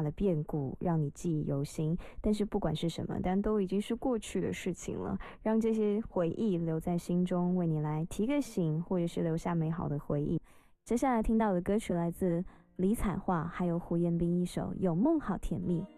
的变故让你记忆犹新，但是不管是什么，但都已经是过去的事情了，让这些回忆留在心中，为你来提个醒，或者是留下美好的回忆。接下来听到的歌曲来自李彩桦还有胡彦斌一首《有梦好甜蜜》。